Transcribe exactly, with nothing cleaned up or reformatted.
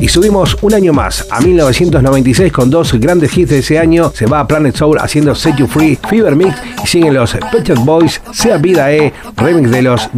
Y subimos un año más, a mil novecientos noventa y seis, con dos grandes hits de ese año. Se va a Planet Soul haciendo Set You Free, Fever Mix, y siguen los Pet Shop Boys, Sea Vida E, remix de los